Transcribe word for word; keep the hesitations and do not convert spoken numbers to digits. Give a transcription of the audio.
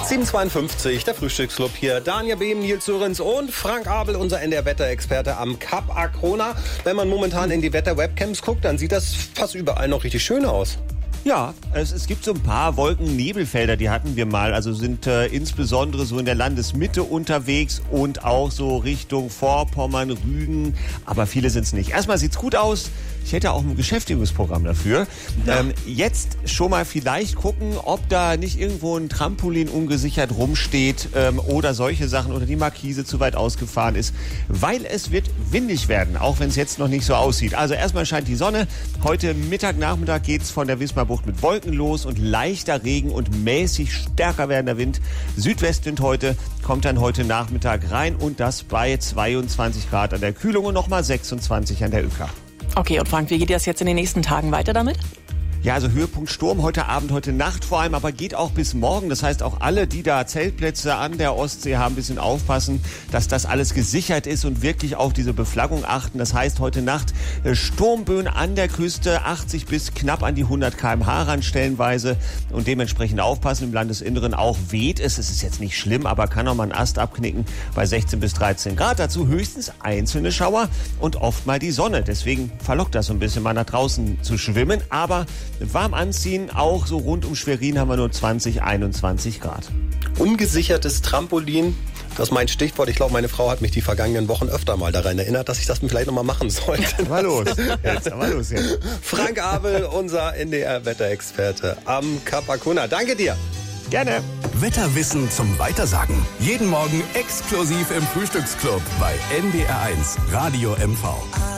sieben Uhr zweiundfünfzig, der Frühstücksclub hier. Daniel Behm, Nils Sörenz und Frank Abel, unser N D R-Wetterexperte am Kap Arkona. Wenn man momentan in die Wetter-Webcams guckt, dann sieht das fast überall noch richtig schön aus. Ja, es, es gibt so ein paar Wolken-Nebelfelder, die hatten wir mal. Also sind äh, insbesondere so in der Landesmitte unterwegs und auch so Richtung Vorpommern, Rügen. Aber viele sind es nicht. Erstmal sieht's gut aus. Ich hätte auch ein Beschäftigungsprogramm dafür. Ja. Ähm, jetzt schon mal vielleicht gucken, ob da nicht irgendwo ein Trampolin ungesichert rumsteht ähm, oder solche Sachen oder die Markise zu weit ausgefahren ist, weil es wird windig werden, auch wenn es jetzt noch nicht so aussieht. Also erstmal scheint die Sonne. Heute Mittag, Nachmittag geht's von der Wismarbucht mit Wolken los und leichter Regen und mäßig stärker werdender Wind. Südwestwind heute kommt dann heute Nachmittag rein und das bei zweiundzwanzig Grad an der Kühlung und nochmal sechsundzwanzig an der Ücker. Okay, und Frank, wie geht das jetzt in den nächsten Tagen weiter damit? Ja, also Höhepunkt Sturm heute Abend, heute Nacht vor allem, aber geht auch bis morgen. Das heißt, auch alle, die da Zeltplätze an der Ostsee haben, ein bisschen aufpassen, dass das alles gesichert ist und wirklich auf diese Beflaggung achten. Das heißt, heute Nacht äh, Sturmböen an der Küste, achtzig bis knapp an die hundert Kilometer pro Stunde ran stellenweise und dementsprechend aufpassen. Im Landesinneren auch weht es. Es ist jetzt nicht schlimm, aber kann auch mal einen Ast abknicken bei sechzehn bis dreizehn Grad. Dazu höchstens einzelne Schauer und oft mal die Sonne. Deswegen verlockt das so ein bisschen mal nach draußen zu schwimmen, aber warm anziehen, auch so rund um Schwerin haben wir nur zwanzig, einundzwanzig Grad. Ungesichertes Trampolin, das ist mein Stichwort. Ich glaube, meine Frau hat mich die vergangenen Wochen öfter mal daran erinnert, dass ich das vielleicht nochmal machen sollte. Aber los, jetzt, aber los jetzt. Frank Abel, unser N D R-Wetterexperte am Kap Arkona. Danke dir. Gerne. Wetterwissen zum Weitersagen. Jeden Morgen exklusiv im Frühstücksclub bei N D R eins Radio M V.